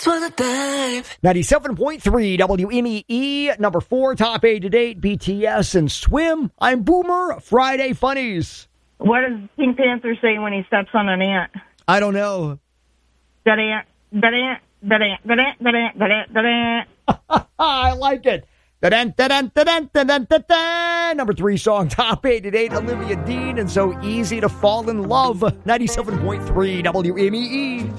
97.3 WMEE, number 4, top 8 to date, BTS and Swim. I'm Boomer, Friday Funnies. What does Pink Panther say when he steps on an ant? I don't know. That ant, that ant, that ant, that ant, that ant, that ant, that ant. I like it. Number 3 song, top 8 to date, Olivia Dean, and So Easy to Fall in Love. 97.3 WMEE.